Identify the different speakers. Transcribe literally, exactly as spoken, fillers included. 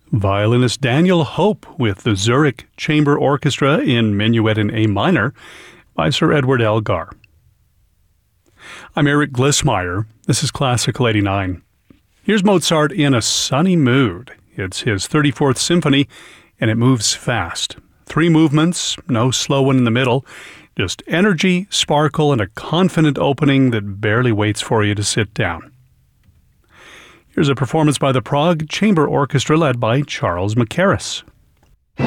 Speaker 1: Violinist Daniel Hope with the Zurich Chamber Orchestra in Minuet in A minor by Sir Edward Elgar. I'm Eric Glissmeyer. This is Classical eighty-nine. Here's Mozart in a sunny mood. It's his thirty-fourth symphony, and it moves fast. Three movements, no slow one in the middle, just energy, sparkle, and a confident opening that barely waits for you to sit down. Here's a performance by the Prague Chamber Orchestra led by Charles Mackerras.